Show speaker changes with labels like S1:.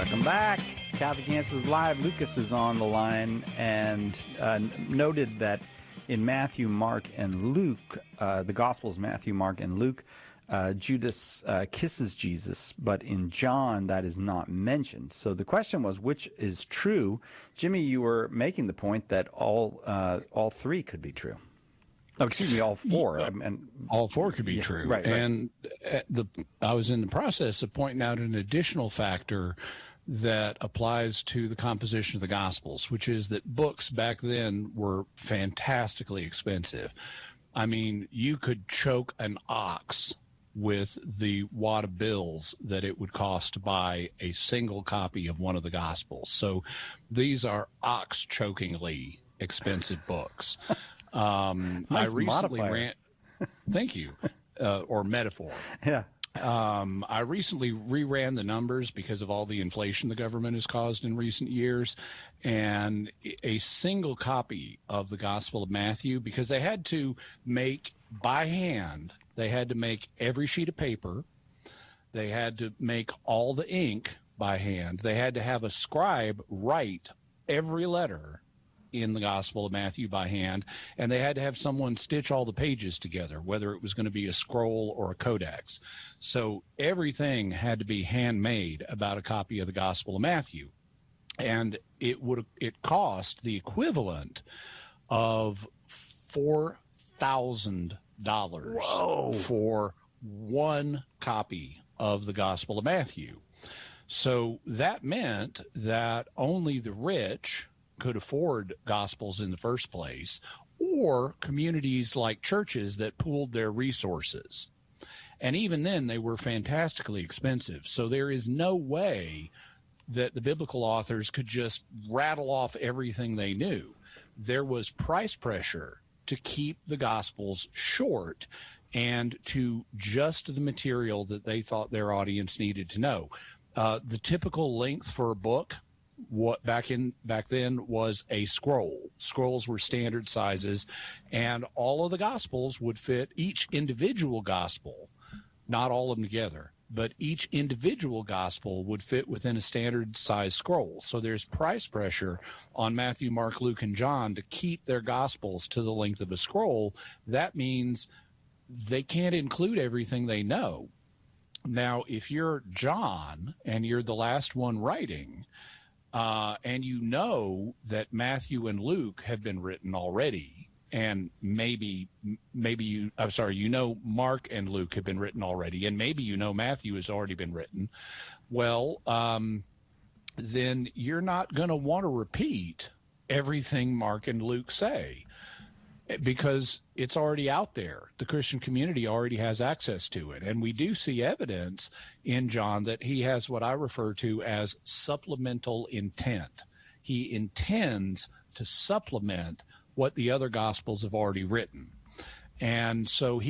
S1: Welcome back. Catholic Answers Live. Lucas is on the line and noted that in Matthew, Mark, and Luke, the Gospels, Matthew, Mark, and Luke, Judas kisses Jesus, but in John that is not mentioned. So the question was, which is true? Jimmy, you were making the point that all three could be true. Oh, excuse me, all four.
S2: All four could be true.
S1: Right.
S2: And I was in the process of pointing out an additional factor that applies to the composition of the Gospels, which is that books back then were fantastically expensive. I mean, you could choke an ox with the wad of bills that it would cost to buy a single copy of one of the Gospels. So these are ox-chokingly expensive books.
S1: Nice
S2: I recently
S1: modifier.
S2: Thank you, or metaphor.
S1: Yeah.
S2: I recently reran the numbers because of all the inflation the government has caused in recent years, and a single copy of the Gospel of Matthew, because they had to make by hand, they had to make every sheet of paper, they had to make all the ink by hand, they had to have a scribe write every letter in the Gospel of Matthew by hand, and they had to have someone stitch all the pages together, whether it was going to be a scroll or a codex. So everything had to be handmade about a copy of the Gospel of Matthew, and it cost the equivalent of $4,000 for one copy of the Gospel of Matthew. So that meant that only the rich could afford Gospels in the first place, or communities like churches that pooled their resources. And even then, they were fantastically expensive. So there is no way that the biblical authors could just rattle off everything they knew. There was price pressure to keep the Gospels short and to just the material that they thought their audience needed to know. The typical length for a book back then was a scroll. Scrolls were standard sizes, and all of the Gospels would fit. Each individual Gospel, not all of them together, but each individual Gospel would fit within a standard size scroll. So there's price pressure on Matthew, Mark, Luke, and John to keep their Gospels to the length of a scroll. That means they can't include everything they know. Now, if you're John and you're the last one writing, and you know that Matthew and Luke have been written already, and maybe you know Mark and Luke have been written already, and maybe you know Matthew has already been written, well, then you're not going to want to repeat everything Mark and Luke say, because it's already out there. The Christian community already has access to it. And we do see evidence in John that he has what I refer to as supplemental intent. He intends to supplement what the other Gospels have already written. And so